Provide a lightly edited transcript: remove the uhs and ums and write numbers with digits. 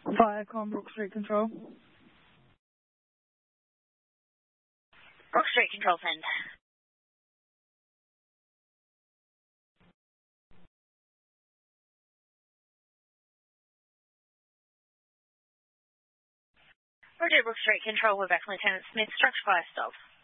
Viacom, Brook Street Control. Brook Street Control, send. Roger, Brook Street Control, we're back from Lieutenant Smith. Structure fire stop.